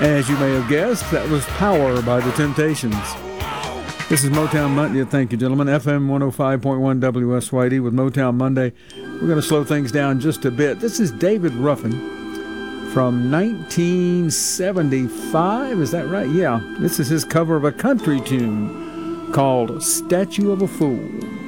As you may have guessed, that was Power by The Temptations. This is Motown Monday. Thank you, gentlemen. FM 105.1 WSYD with Motown Monday. We're going to slow things down just a bit. This is David Ruffin from 1975. Is that right? Yeah. This is his cover of a country tune called Statue of a Fool.